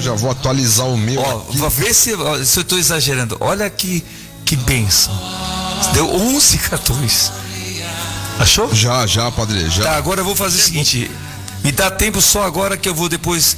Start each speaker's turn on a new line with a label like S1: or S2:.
S1: já vou atualizar o meu.
S2: Ó, vê se eu estou exagerando. Olha que bênção. Deu 11:14. Achou?
S1: Já, padre, já.
S2: Tá, agora eu vou fazer o seguinte. Me dá tempo só agora que eu vou depois